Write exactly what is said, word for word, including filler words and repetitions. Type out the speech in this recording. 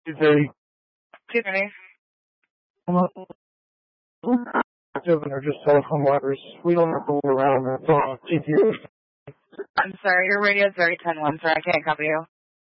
two thirty. two thirty. Or just telephone wires. We don't have to move around. That's all. I'm sorry, your radio is very ten one, sir. I can't copy you.